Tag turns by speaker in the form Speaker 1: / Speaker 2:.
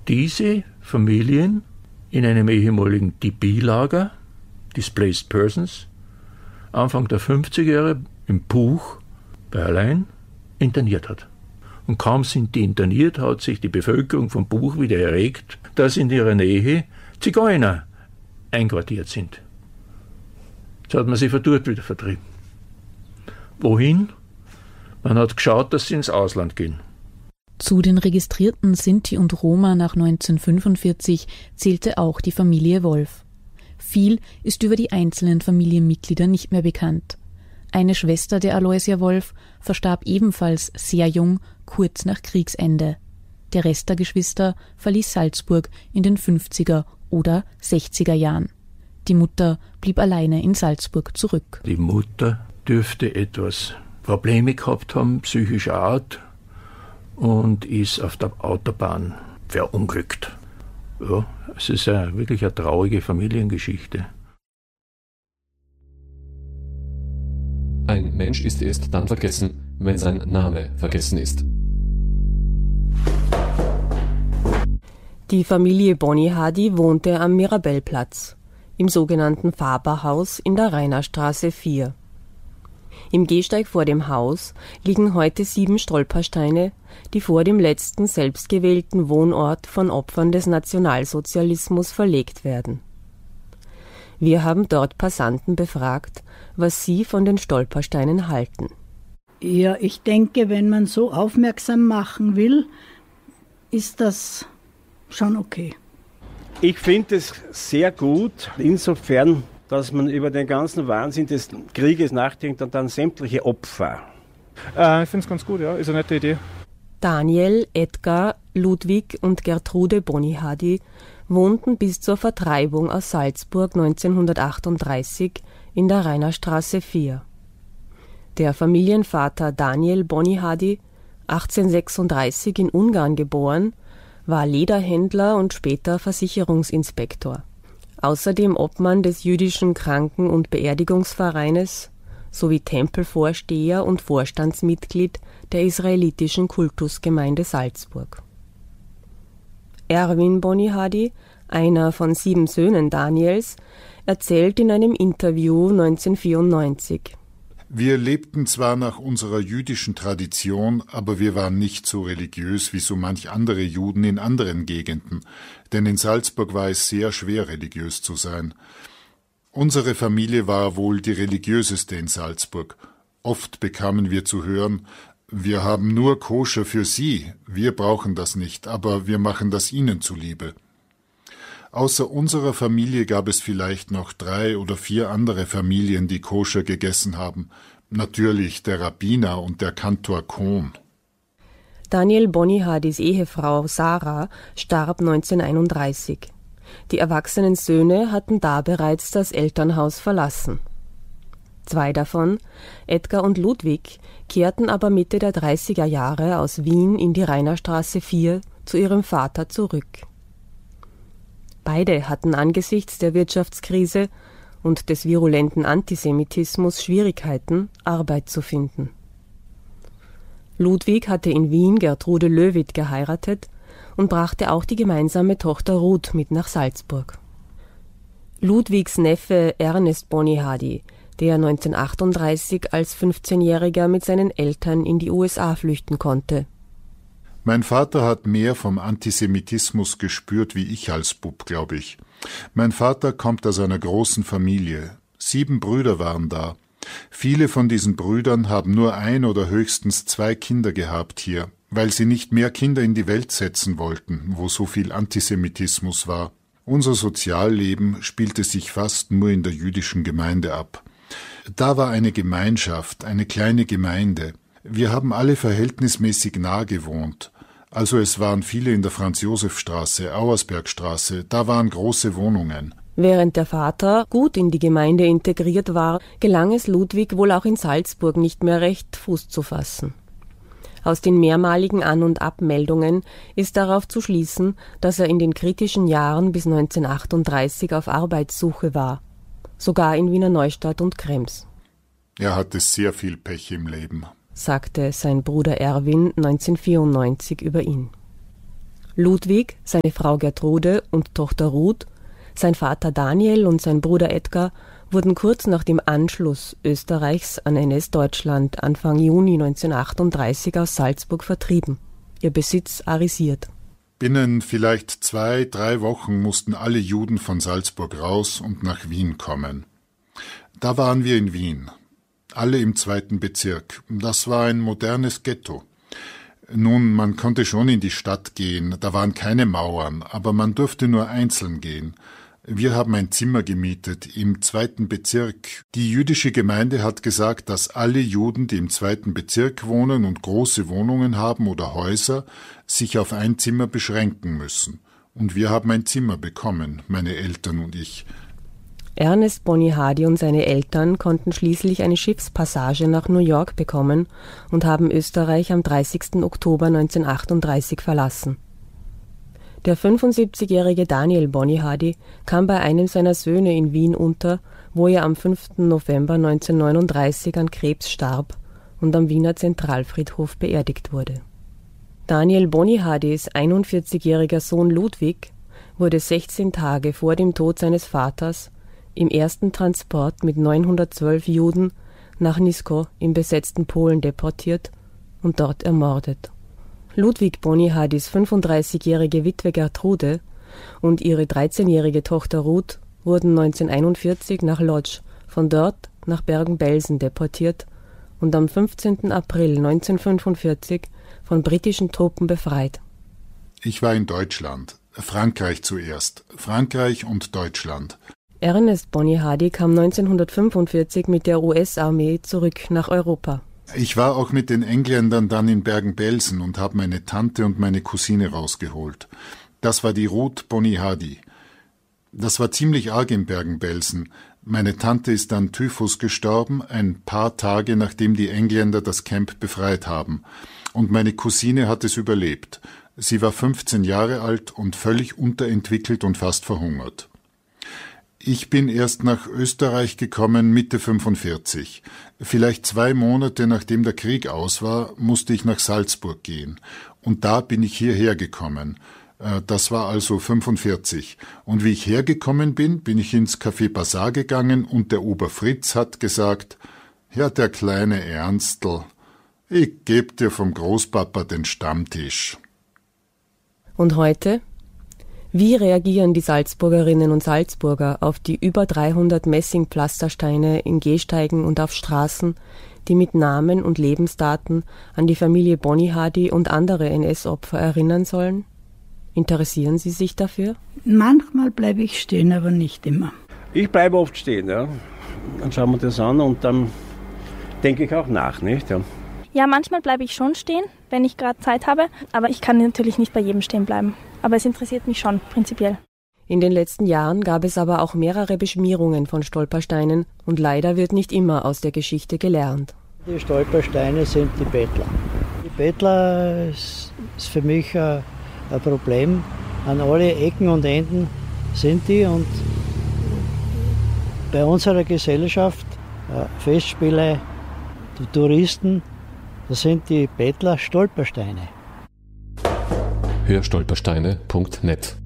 Speaker 1: diese Familien in einem ehemaligen DP-Lager, Displaced Persons, Anfang der 50er Jahre im Buch bei Allein interniert hat. Und kaum sind die interniert, hat sich die Bevölkerung vom Buch wieder erregt, dass in ihrer Nähe Zigeuner einquartiert sind. Jetzt hat man sie von dort wieder vertrieben. Wohin? Man hat geschaut, dass sie ins Ausland gehen.
Speaker 2: Zu den registrierten Sinti und Roma nach 1945 zählte auch die Familie Wolf. Viel ist über die einzelnen Familienmitglieder nicht mehr bekannt. Eine Schwester der Aloysia Wolf verstarb ebenfalls sehr jung, kurz nach Kriegsende. Der Rest der Geschwister verließ Salzburg in den 50er oder 60er Jahren. Die Mutter blieb alleine in Salzburg zurück.
Speaker 1: Die Mutter dürfte etwas Probleme gehabt haben, psychischer Art, und ist auf der Autobahn verunglückt. Ja, es ist wirklich eine traurige Familiengeschichte.
Speaker 3: Ein Mensch ist erst dann vergessen, wenn sein Name vergessen ist.
Speaker 4: Die Familie Bonyhady wohnte am Mirabellplatz, im sogenannten Faberhaus in der Rainerstraße 4. Im Gehsteig vor dem Haus liegen heute 7 Stolpersteine, die vor dem letzten selbstgewählten Wohnort von Opfern des Nationalsozialismus verlegt werden. Wir haben dort Passanten befragt, was sie von den Stolpersteinen halten.
Speaker 5: Ja, ich denke, wenn man so aufmerksam machen will, ist das schon okay.
Speaker 6: Ich finde es sehr gut, insofern, dass man über den ganzen Wahnsinn des Krieges nachdenkt und dann sämtliche Opfer.
Speaker 7: Ich finde es ganz gut, ja, ist eine nette Idee.
Speaker 4: Daniel, Edgar, Ludwig und Gertrude Bonyhady wohnten bis zur Vertreibung aus Salzburg 1938 in der Rainerstraße 4. Der Familienvater Daniel Bonyhady, 1836 in Ungarn geboren, war Lederhändler und später Versicherungsinspektor. Außerdem Obmann des jüdischen Kranken- und Beerdigungsvereines sowie Tempelvorsteher und Vorstandsmitglied der israelitischen Kultusgemeinde Salzburg. Erwin Bonyhady, einer von 7 Söhnen Daniels, erzählt in einem Interview 1994:
Speaker 8: Wir lebten zwar nach unserer jüdischen Tradition, aber wir waren nicht so religiös wie so manch andere Juden in anderen Gegenden, denn in Salzburg war es sehr schwer, religiös zu sein. Unsere Familie war wohl die religiöseste in Salzburg. Oft bekamen wir zu hören: Wir haben nur Koscher für Sie, wir brauchen das nicht, aber wir machen das Ihnen zuliebe. Außer unserer Familie gab es vielleicht noch 3 oder 4 andere Familien, die Koscher gegessen haben. Natürlich der Rabbiner und der Kantor Kohn.
Speaker 4: Daniel Bonyhadys Ehefrau Sarah starb 1931. Die erwachsenen Söhne hatten da bereits das Elternhaus verlassen. 2 davon, Edgar und Ludwig, kehrten aber Mitte der 30er Jahre aus Wien in die Rainerstraße 4 zu ihrem Vater zurück. Beide hatten angesichts der Wirtschaftskrise und des virulenten Antisemitismus Schwierigkeiten, Arbeit zu finden. Ludwig hatte in Wien Gertrude Löwit geheiratet und brachte auch die gemeinsame Tochter Ruth mit nach Salzburg. Ludwigs Neffe Ernest Bonyhady, der 1938 als 15-Jähriger mit seinen Eltern in die USA flüchten konnte.
Speaker 8: Mein Vater hat mehr vom Antisemitismus gespürt wie ich als Bub, glaube ich. Mein Vater kommt aus einer großen Familie. 7 Brüder waren da. Viele von diesen Brüdern haben nur 1 oder höchstens 2 Kinder gehabt hier, weil sie nicht mehr Kinder in die Welt setzen wollten, wo so viel Antisemitismus war. Unser Sozialleben spielte sich fast nur in der jüdischen Gemeinde ab. Da war eine Gemeinschaft, eine kleine Gemeinde. Wir haben alle verhältnismäßig nah gewohnt. Also es waren viele in der Franz-Josef-Straße, Auersbergstraße, da waren große Wohnungen.
Speaker 4: Während der Vater gut in die Gemeinde integriert war, gelang es Ludwig wohl auch in Salzburg nicht mehr recht, Fuß zu fassen. Aus den mehrmaligen An- und Abmeldungen ist darauf zu schließen, dass er in den kritischen Jahren bis 1938 auf Arbeitssuche war, sogar in Wiener Neustadt und Krems.
Speaker 8: Er hatte sehr viel Pech im Leben,
Speaker 4: sagte sein Bruder Erwin 1994 über ihn. Ludwig, seine Frau Gertrude und Tochter Ruth, sein Vater Daniel und sein Bruder Edgar wurden kurz nach dem Anschluss Österreichs an NS-Deutschland Anfang Juni 1938 aus Salzburg vertrieben, ihr Besitz arisiert.
Speaker 8: Binnen vielleicht 2-3 Wochen mussten alle Juden von Salzburg raus und nach Wien kommen. Da waren wir in Wien, alle im 2. Bezirk. Das war ein modernes Ghetto. Nun, man konnte schon in die Stadt gehen, da waren keine Mauern, aber man durfte nur einzeln gehen. Wir haben ein Zimmer gemietet im 2. Bezirk. Die jüdische Gemeinde hat gesagt, dass alle Juden, die im 2. Bezirk wohnen und große Wohnungen haben oder Häuser, sich auf ein Zimmer beschränken müssen. Und wir haben ein Zimmer bekommen, meine Eltern und ich.
Speaker 4: Ernest Bonyhady und seine Eltern konnten schließlich eine Schiffspassage nach New York bekommen und haben Österreich am 30. Oktober 1938 verlassen. Der 75-jährige Daniel Bonyhady kam bei einem seiner Söhne in Wien unter, wo er am 5. November 1939 an Krebs starb und am Wiener Zentralfriedhof beerdigt wurde. Daniel Bonyhadys 41-jähriger Sohn Ludwig wurde 16 Tage vor dem Tod seines Vaters im ersten Transport mit 912 Juden nach Nisko im besetzten Polen deportiert und dort ermordet. Ludwig Bonyhadys 35-jährige Witwe Gertrude und ihre 13-jährige Tochter Ruth wurden 1941 nach Lodz, von dort nach Bergen-Belsen deportiert und am 15. April 1945 von britischen Truppen befreit.
Speaker 8: Ich war in Deutschland, Frankreich zuerst, Frankreich und Deutschland.
Speaker 4: Ernest Bonyhady kam 1945 mit der US-Armee zurück nach Europa.
Speaker 8: Ich war auch mit den Engländern dann in Bergen-Belsen und habe meine Tante und meine Cousine rausgeholt. Das war die Ruth Bonyhady. Das war ziemlich arg in Bergen-Belsen. Meine Tante ist an Typhus gestorben, ein paar Tage nachdem die Engländer das Camp befreit haben. Und meine Cousine hat es überlebt. Sie war 15 Jahre alt und völlig unterentwickelt und fast verhungert. Ich bin erst nach Österreich gekommen Mitte 45. Vielleicht 2 Monate nachdem der Krieg aus war, musste ich nach Salzburg gehen. Und da bin ich hierher gekommen. Das war also 45. Und wie ich hergekommen bin, bin ich ins Café Bazar gegangen und der Ober Fritz hat gesagt, ja, der kleine Ernstl, ich geb dir vom Großpapa den Stammtisch.
Speaker 4: Und heute? Wie reagieren die Salzburgerinnen und Salzburger auf die über 300 Messingpflastersteine in Gehsteigen und auf Straßen, die mit Namen und Lebensdaten an die Familie Bonyhady und andere NS-Opfer erinnern sollen? Interessieren Sie sich dafür?
Speaker 5: Manchmal bleibe ich stehen, aber nicht immer.
Speaker 6: Ich bleibe oft stehen, ja. Dann schauen wir das an und dann denke ich auch nach, nicht? Ja.
Speaker 9: Ja, manchmal bleibe ich schon stehen, wenn ich gerade Zeit habe, aber ich kann natürlich nicht bei jedem stehen bleiben. Aber es interessiert mich schon, prinzipiell.
Speaker 4: In den letzten Jahren gab es aber auch mehrere Beschmierungen von Stolpersteinen und leider wird nicht immer aus der Geschichte gelernt.
Speaker 10: Die Stolpersteine sind die Bettler. Die Bettler ist für mich ein Problem. An alle Ecken und Enden sind die und bei unserer Gesellschaft, Festspiele, die Touristen, das sind die Bettler Stolpersteine.
Speaker 3: Hörstolpersteine.net